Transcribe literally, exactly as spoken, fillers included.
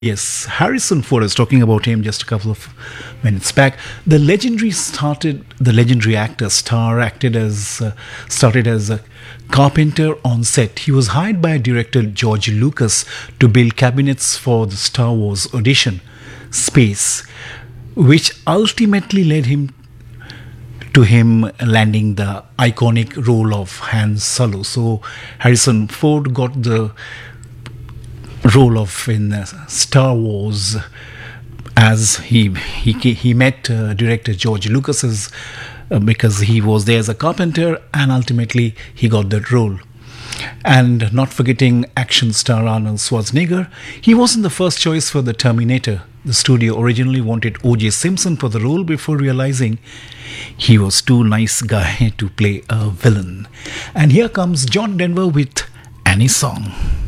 Yes, Harrison Ford. I was talking about him just a couple of minutes back. The legendary started, the legendary actor star acted as uh, started as a carpenter on set. He was hired by director George Lucas to build cabinets for the Star Wars audition, Space, which ultimately led him to him landing the iconic role of Han Solo. So Harrison Ford got the role of in uh, Star Wars as he he he met uh, director George Lucas's uh, because he was there as a carpenter, and ultimately he got that role. And not forgetting action star Arnold Schwarzenegger, he wasn't the first choice for the Terminator. The studio originally wanted O J Simpson for the role before realizing he was too nice guy to play a villain. And here comes John Denver with Annie Song.